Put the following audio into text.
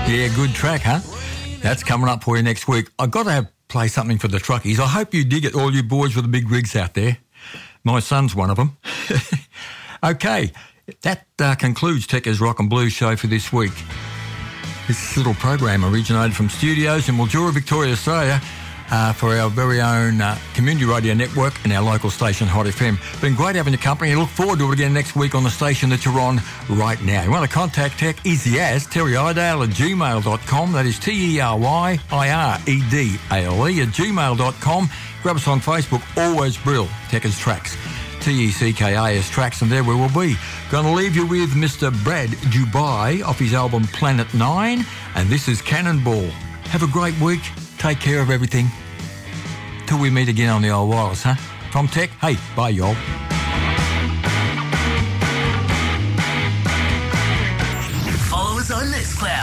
Yeah, good track, huh? That's coming up for you next week. I've got to play something for the truckies. I hope you dig it, all you boys with the big rigs out there. My son's one of them. Okay, that concludes Tekka's Rock and Blues show for this week. This little program originated from studios in Mildura, Victoria, Australia, for our very own community radio network and our local station, Hot FM. Been great having your company. I look forward to it again next week on the station that you're on right now. You want to contact Tech, easy as terryidale@gmail.com. That is TERYIREDALE @gmail.com. Grab us on Facebook, always Brill, Tekka's Tracks. TECKAS Tracks, and there we will be. Going to leave you with Mr. Brad Dubai off his album Planet 9, and this is Cannonball. Have a great week. Take care of everything. Till we meet again on the old wireless, huh? From Tech, hey, bye, y'all. Follow us on Mixcloud.